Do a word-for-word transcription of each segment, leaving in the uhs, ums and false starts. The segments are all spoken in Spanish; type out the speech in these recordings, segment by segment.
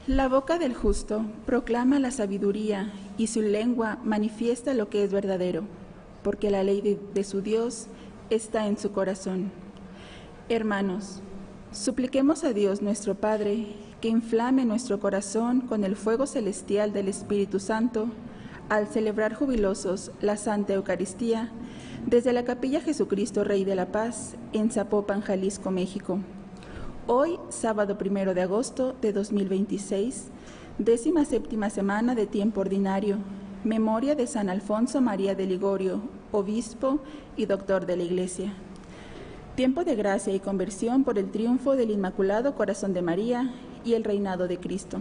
La boca del justo proclama la sabiduría y su lengua manifiesta lo que es verdadero, porque la ley de, de su Dios está en su corazón. Hermanos, supliquemos a Dios nuestro Padre que inflame nuestro corazón con el fuego celestial del Espíritu Santo al celebrar jubilosos la Santa Eucaristía desde la Capilla Jesucristo Rey de la Paz en Zapopan, Jalisco, México. Hoy, sábado primero de agosto de dos mil veintiséis, décima séptima semana de tiempo ordinario, memoria de San Alfonso María de Ligorio, obispo y doctor de la Iglesia. Tiempo de gracia y conversión por el triunfo del Inmaculado Corazón de María y el reinado de Cristo.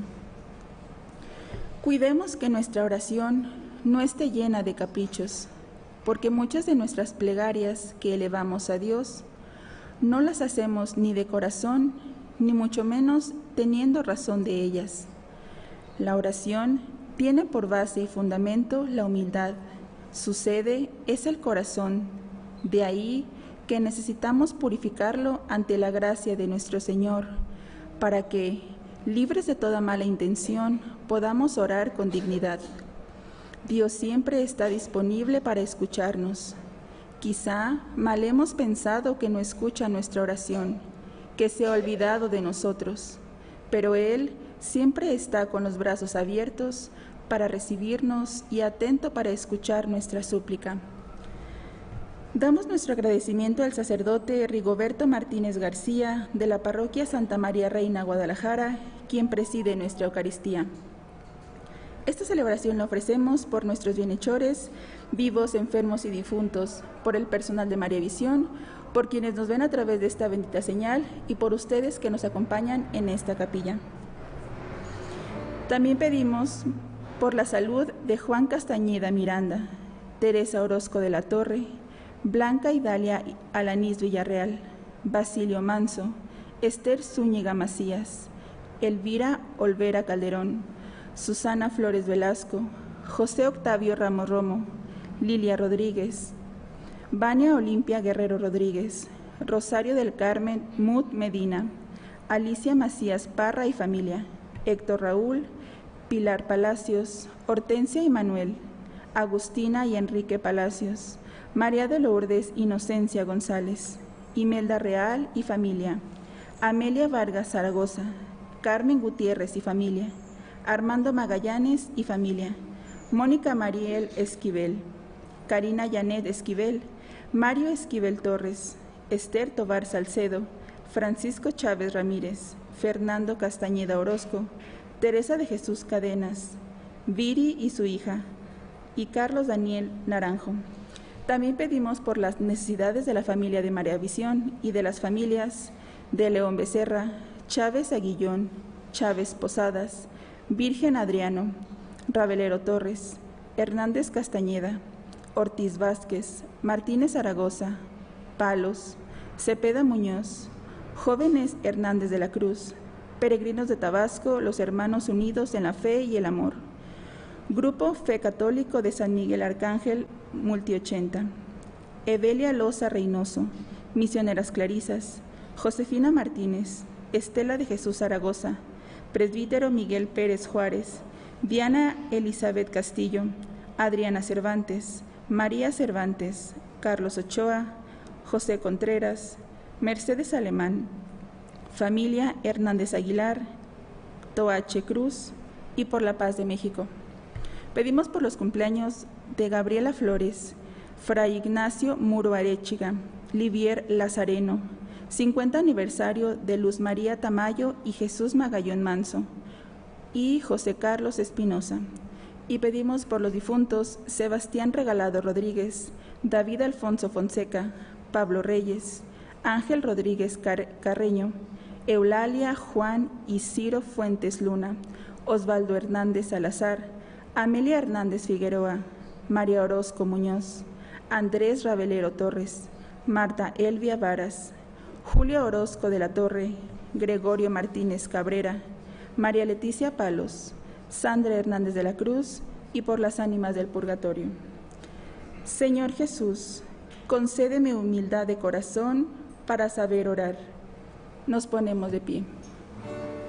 Cuidemos que nuestra oración no esté llena de caprichos, porque muchas de nuestras plegarias que elevamos a Dios no las hacemos ni de corazón, ni mucho menos teniendo razón de ellas. La oración tiene por base y fundamento la humildad. Su sede es el corazón. De ahí que necesitamos purificarlo ante la gracia de nuestro Señor, para que, libres de toda mala intención, podamos orar con dignidad. Dios siempre está disponible para escucharnos. Quizá mal hemos pensado que no escucha nuestra oración, que se ha olvidado de nosotros, pero Él siempre está con los brazos abiertos para recibirnos y atento para escuchar nuestra súplica. Damos nuestro agradecimiento al sacerdote Rigoberto Martínez García de la Parroquia Santa María Reina, Guadalajara, quien preside nuestra Eucaristía. Esta celebración la ofrecemos por nuestros bienhechores, vivos, enfermos y difuntos, por el personal de María Visión, por quienes nos ven a través de esta bendita señal y por ustedes que nos acompañan en esta capilla. También pedimos por la salud de Juan Castañeda Miranda, Teresa Orozco de la Torre, Blanca Idalia Alanís Villarreal, Basilio Manso, Esther Zúñiga Macías, Elvira Olvera Calderón, Susana Flores Velasco, José Octavio Ramos Romo, Lilia Rodríguez, Vania Olimpia Guerrero Rodríguez, Rosario del Carmen Mut Medina, Alicia Macías Parra y familia, Héctor Raúl, Pilar Palacios, Hortensia y Manuel, Agustina y Enrique Palacios, María de Lourdes Inocencia González, Imelda Real y familia, Amelia Vargas Zaragoza, Carmen Gutiérrez y familia, Armando Magallanes y familia, Mónica Mariel Esquivel, Karina Janet Esquivel, Mario Esquivel Torres, Esther Tobar Salcedo, Francisco Chávez Ramírez, Fernando Castañeda Orozco, Teresa de Jesús Cadenas, Viri y su hija, y Carlos Daniel Naranjo. También pedimos por las necesidades de la familia de María Visión y de las familias de León Becerra, Chávez Aguillón, Chávez Posadas, Virgen Adriano, Ravelero Torres, Hernández Castañeda, Ortiz Vázquez, Martínez Zaragoza, Palos, Cepeda Muñoz, Jóvenes Hernández de la Cruz, Peregrinos de Tabasco, los Hermanos Unidos en la Fe y el Amor, Grupo Fe Católico de San Miguel Arcángel, Multi ochenta, Evelia Loza Reynoso, Misioneras Clarisas, Josefina Martínez, Estela de Jesús Zaragoza, Presbítero Miguel Pérez Juárez, Diana Elizabeth Castillo, Adriana Cervantes, María Cervantes, Carlos Ochoa, José Contreras, Mercedes Alemán, familia Hernández Aguilar, Toache Cruz y por la paz de México. Pedimos por los cumpleaños de Gabriela Flores, Fray Ignacio Muro Arechiga, Livier Lazareno, cincuenta aniversario de Luz María Tamayo y Jesús Magallón Manso, y José Carlos Espinosa. Y pedimos por los difuntos Sebastián Regalado Rodríguez, David Alfonso Fonseca, Pablo Reyes, Ángel Rodríguez Car- Carreño, Eulalia Juan y Ciro Fuentes Luna, Osvaldo Hernández Salazar, Amelia Hernández Figueroa, María Orozco Muñoz, Andrés Ravelero Torres, Marta Elvia Varas, Julia Orozco de la Torre, Gregorio Martínez Cabrera, María Leticia Palos, Sandra Hernández de la Cruz y por las ánimas del purgatorio. Señor Jesús, concédeme humildad de corazón para saber orar. Nos ponemos de pie.